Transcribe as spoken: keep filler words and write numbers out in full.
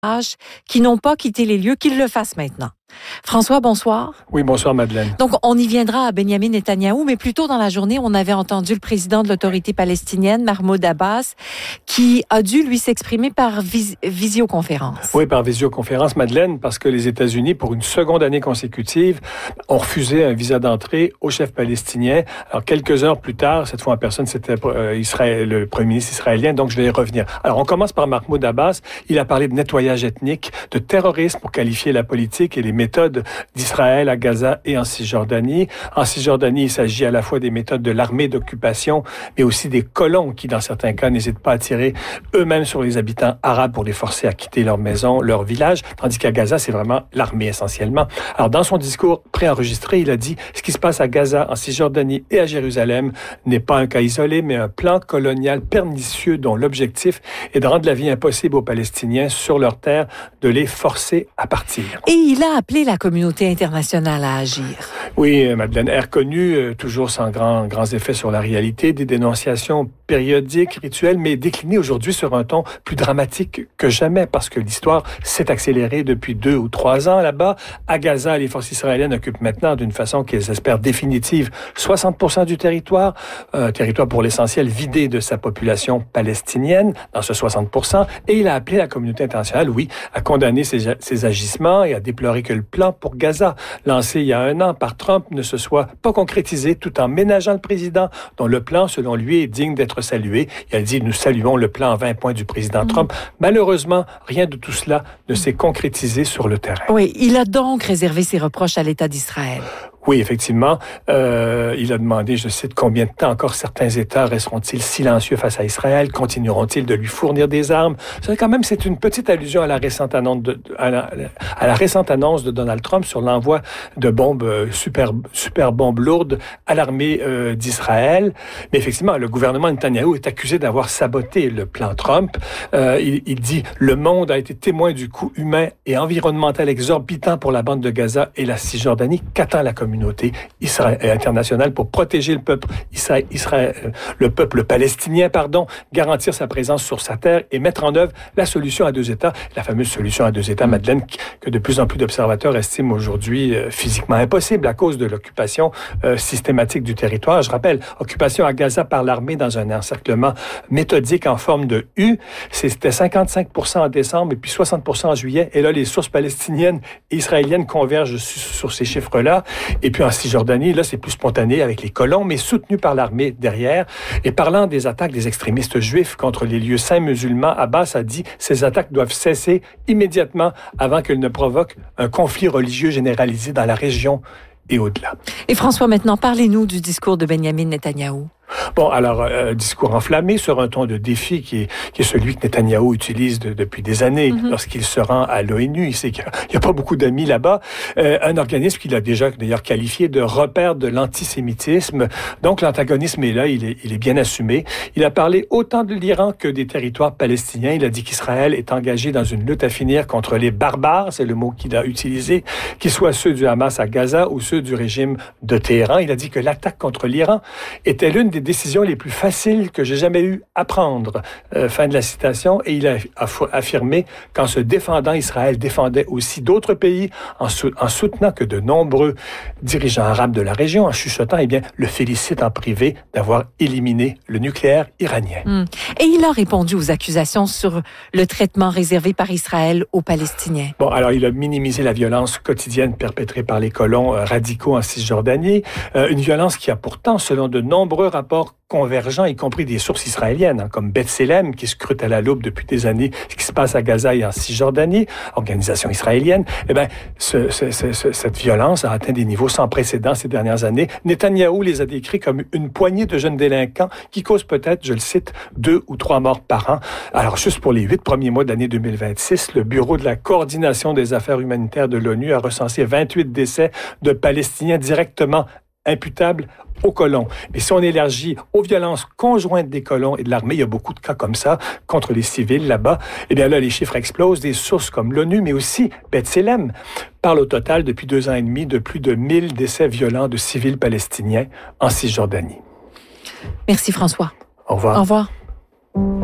qui n'ont pas quitté les lieux, qu'ils le fassent maintenant. François, bonsoir. Oui, bonsoir Madeleine. Donc, on y viendra à Benyamin Netanyahou, mais plus tôt dans la journée, on avait entendu le président de l'autorité palestinienne, Mahmoud Abbas, qui a dû, lui, s'exprimer par vis- visioconférence. Oui, par visioconférence, Madeleine, parce que les États-Unis, pour une seconde année consécutive, ont refusé un visa d'entrée au chef palestinien. Alors, quelques heures plus tard, cette fois en personne, c'était euh, Israël, le premier ministre israélien, donc je vais y revenir. Alors, on commence par Mahmoud Abbas. Il a parlé de nettoyage ethnique, de terrorisme pour qualifier la politique et les méthodes d'Israël à Gaza et en Cisjordanie. En Cisjordanie, il s'agit à la fois des méthodes de l'armée d'occupation, mais aussi des colons qui, dans certains cas, n'hésitent pas à tirer eux-mêmes sur les habitants arabes pour les forcer à quitter leur maison, leur village, tandis qu'à Gaza, c'est vraiment l'armée essentiellement. Alors, dans son discours préenregistré, il a dit « Ce qui se passe à Gaza, en Cisjordanie et à Jérusalem n'est pas un cas isolé, mais un plan colonial pernicieux dont l'objectif est de rendre la vie impossible aux Palestiniens sur leur terre, de les forcer à partir. » Et il a appelé la communauté internationale à agir. Oui, Madeleine, air connu, euh, toujours sans grand, grands effets sur la réalité, des dénonciations périodiques, rituelles, mais déclinées aujourd'hui sur un ton plus dramatique que jamais, parce que l'histoire s'est accélérée depuis deux ou trois ans là-bas. À Gaza, les forces israéliennes occupent maintenant, d'une façon qu'elles espèrent définitive, soixante pour cent du territoire, un territoire pour l'essentiel vidé de sa population palestinienne, dans ce soixante pour cent, et il a appelé la communauté internationale, oui, à condamner ces, ces agissements et à déplorer que le plan pour Gaza, lancé il y a un an par Trump, ne se soit pas concrétisé, tout en ménageant le président, dont le plan, selon lui, est digne d'être salué. Il a dit, nous saluons le plan en vingt points du président mmh. Trump. Malheureusement, rien de tout cela ne s'est concrétisé sur le terrain. Oui, il a donc réservé ses reproches à l'État d'Israël. Oui, effectivement. Euh, il a demandé, je cite, combien de temps encore certains États resteront-ils silencieux face à Israël? Continueront-ils de lui fournir des armes? C'est quand même, c'est une petite allusion à la récente annonce de, à la, à la récente annonce de Donald Trump sur l'envoi de bombes, super, super bombes lourdes à l'armée euh, d'Israël. Mais effectivement, le gouvernement Netanyahou est accusé d'avoir saboté le plan Trump. Euh, il, il dit, le monde a été témoin du coût humain et environnemental exorbitant pour la bande de Gaza et la Cisjordanie. Qu'attend la communauté communauté internationale pour protéger le peuple Israël, Israël, le peuple palestinien, pardon, garantir sa présence sur sa terre et mettre en œuvre la solution à deux États, la fameuse solution à deux États, Madeleine, que de plus en plus d'observateurs estiment aujourd'hui euh, physiquement impossible à cause de l'occupation euh, systématique du territoire. Je rappelle, occupation à Gaza par l'armée dans un encerclement méthodique en forme de U. C'était cinquante-cinq pour cent en décembre et puis soixante pour cent en juillet. Et là, les sources palestiniennes et israéliennes convergent sur, sur ces chiffres-là. Et puis en Cisjordanie, là, c'est plus spontané avec les colons, mais soutenu par l'armée derrière. Et parlant des attaques des extrémistes juifs contre les lieux saints musulmans, Abbas a dit « Ces attaques doivent cesser immédiatement avant qu'elles ne provoquent un conflit religieux généralisé dans la région et au-delà. » Et François, maintenant, parlez-nous du discours de Benyamin Netanyahou. Bon, alors, euh, discours enflammé sur un ton de défi qui est, qui est celui que Netanyahou utilise de, depuis des années mm-hmm. lorsqu'il se rend à l'ONU. Il sait qu'il n'y a, a pas beaucoup d'amis là-bas. Euh, un organisme qu'il a déjà d'ailleurs qualifié de repère de l'antisémitisme. Donc, l'antagonisme est là, il est, il est bien assumé. Il a parlé autant de l'Iran que des territoires palestiniens. Il a dit qu'Israël est engagé dans une lutte à finir contre les barbares, c'est le mot qu'il a utilisé, qu'ils soient ceux du Hamas à Gaza ou ceux du régime de Téhéran. Il a dit que l'attaque contre l'Iran était l'une des décisions les plus faciles que j'ai jamais eu à prendre. Euh, fin de la citation. Et il a affirmé qu'en se défendant, Israël défendait aussi d'autres pays en, sou- en soutenant que de nombreux dirigeants arabes de la région, en chuchotant, eh bien, le félicite en privé d'avoir éliminé le nucléaire iranien. Mmh. Et il a répondu aux accusations sur le traitement réservé par Israël aux Palestiniens. Bon, alors il a minimisé la violence quotidienne perpétrée par les colons euh, radicaux en Cisjordanie, euh, une violence qui a pourtant, selon de nombreux rapports convergents, y compris des sources israéliennes, hein, comme B'Tselem, qui scrute à la loupe depuis des années ce qui se passe à Gaza et en Cisjordanie, organisation israélienne, eh bien, ce, ce, ce, cette violence a atteint des niveaux sans précédent ces dernières années. Netanyahou les a décrits comme une poignée de jeunes délinquants qui causent peut-être, je le cite, deux ou trois morts par an. Alors, juste pour les huit premiers mois de l'année deux mille vingt-six, le Bureau de la coordination des affaires humanitaires de l'ONU a recensé vingt-huit décès de Palestiniens directement imputables aux colons. Mais si on élargit aux violences conjointes des colons et de l'armée, il y a beaucoup de cas comme ça contre les civils là-bas, eh bien là, les chiffres explosent. Des sources comme l'ONU, mais aussi B'Tselem, parlent au total depuis deux ans et demi de plus de mille décès violents de civils palestiniens en Cisjordanie. Merci François. Au revoir. Au revoir.